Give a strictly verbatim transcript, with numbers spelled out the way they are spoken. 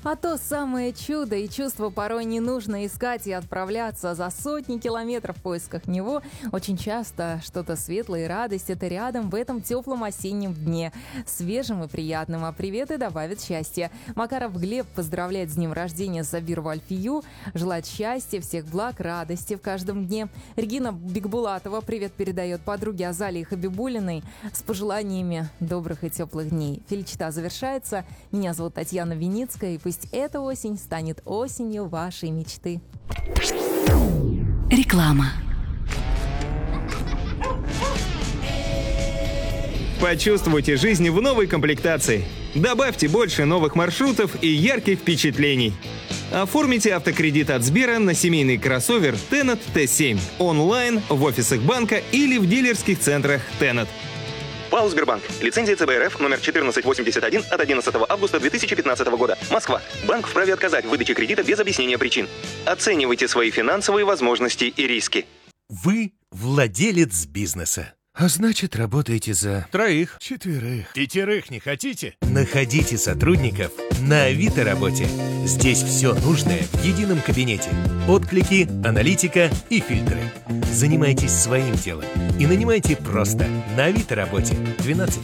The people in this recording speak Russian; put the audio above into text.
А то самое чудо и чувство порой не нужно искать и отправляться за сотни километров в поисках него. Очень часто что-то светлое и радость — это рядом в этом теплом осеннем дне. Свежим и приятным. А приветы добавят счастья. Макаров Глеб поздравляет с днем рождения Забиру Альфию. Желает счастья, всех благ, радости в каждом дне. Регина Бигбулатова привет передает подруге Азалии Хабибулиной с пожеланиями добрых и теплых дней. Фельчита завершается. Меня зовут Татьяна Виницкая, и пусть эта осень станет осенью вашей мечты. Реклама. Почувствуйте жизнь в новой комплектации. Добавьте больше новых маршрутов и ярких впечатлений. Оформите автокредит от Сбера на семейный кроссовер Tenet Т семь онлайн, в офисах банка или в дилерских центрах Tenet. ПАО «Сбербанк». Лицензия Ц Б Р Ф номер четырнадцать восемьдесят один от одиннадцатого августа две тысячи пятнадцатого года. Москва. Банк вправе отказать в выдаче кредита без объяснения причин. Оценивайте свои финансовые возможности и риски. Вы владелец бизнеса. А значит, работаете за... Троих. Четверых. Пятерых не хотите? Находите сотрудников на Авито работе. Здесь все нужное в едином кабинете. Отклики, аналитика и фильтры. Занимайтесь своим делом и нанимайте просто на Авито работе. двенадцать